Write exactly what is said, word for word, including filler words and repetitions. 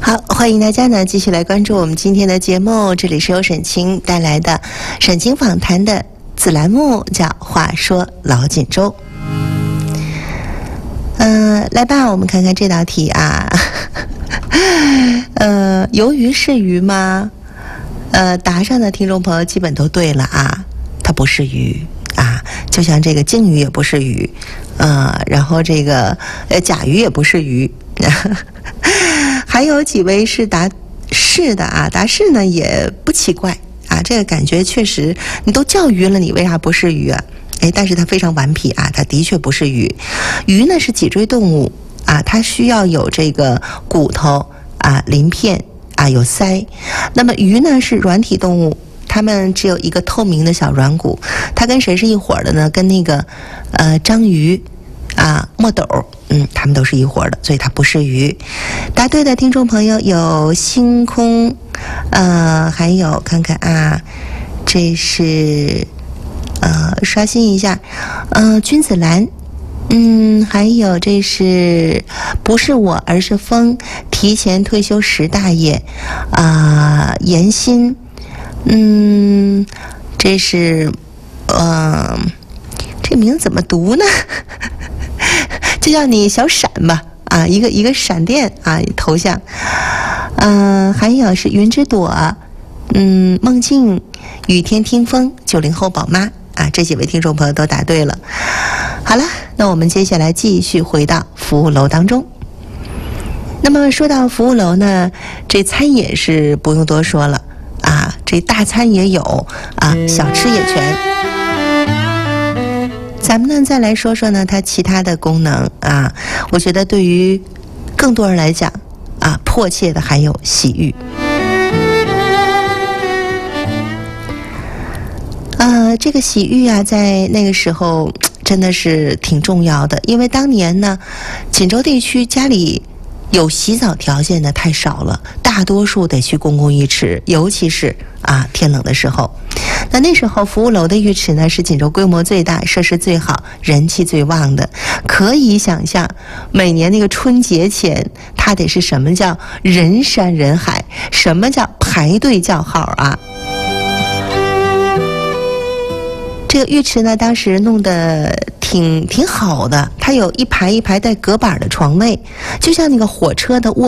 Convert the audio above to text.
好，欢迎大家呢继续来关注我们今天的节目，这里是由沈清带来的沈清访谈的子栏目，叫话说老锦州。嗯、呃，来吧，我们看看这道题啊。呃，鱿鱼是鱼吗？呃，答上的听众朋友基本都对了啊，它不是鱼啊，就像这个鲸鱼也不是鱼，呃，然后这个呃甲鱼也不是鱼。还有几位是答是的啊，答是呢也不奇怪啊，这个感觉确实，你都叫鱼了，你为啥不是鱼啊？哎，但是它非常顽皮啊，它的确不是鱼。鱼呢是脊椎动物啊，它需要有这个骨头啊、鳞片啊、有鳃。那么鱼呢是软体动物，它们只有一个透明的小软骨。它跟谁是一伙的呢？跟那个呃章鱼啊、墨斗，嗯，它们都是一伙的，所以它不是鱼。答对的听众朋友有星空，呃，还有看看啊，这是呃刷新一下，呃，君子兰。嗯，还有这是不是我而是风，提前退休石大爷啊、呃，严心。嗯，这是呃这名字怎么读呢？就叫你小闪吧啊，一个一个闪电啊头像。嗯、呃，还有是云之朵，嗯，梦境，雨天听风，九零后宝妈啊，这几位听众朋友都答对了。好了，那我们接下来继续回到服务楼当中。那么说到服务楼呢，这餐饮是不用多说了啊，这大餐也有啊，小吃也全。咱们呢再来说说呢它其他的功能啊，我觉得对于更多人来讲啊，迫切的还有洗浴。呃，这个洗浴啊，在那个时候真的是挺重要的，因为当年呢，锦州地区家里有洗澡条件的太少了，大多数得去公共浴池，尤其是啊天冷的时候。那那时候服务楼的浴池呢是锦州规模最大、设施最好、人气最旺的，可以想象每年那个春节前，它得是什么叫人山人海，什么叫排队叫号啊。这个浴池呢，当时弄得挺挺好的，它有一排一排带隔板的床位，就像那个火车的卧